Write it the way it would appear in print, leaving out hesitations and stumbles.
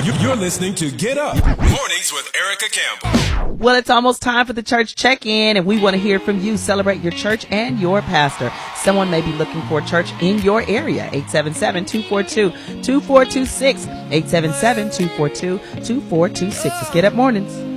You're listening to Get Up Mornings with Erica Campbell. Well, it's almost time for the church check-in, and we want to hear from you. Celebrate your church and your pastor. Someone may be looking for a church in your area. 877-242-2426. 877-242-2426. It's Get Up Mornings.